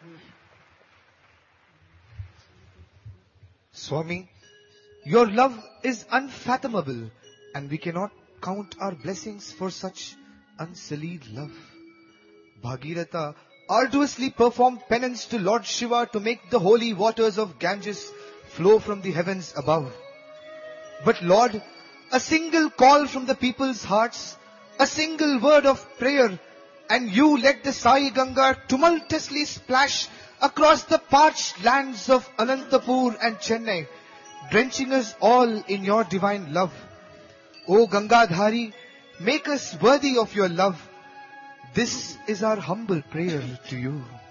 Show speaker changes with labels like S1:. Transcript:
S1: Swami, your love is unfathomable, and we cannot count our blessings for such unsullied love. Bhagirath arduously performed penance to Lord Shiva to make the holy waters of Ganges flow from the heavens above. But Lord, a single call from the people's hearts, a single word of prayer, and you let the Sai Ganga tumultuously splash across the parched lands of Anantapur and Chennai, drenching us all in your divine love. O Gangadhari, make us worthy of your love. This is our humble prayer to you.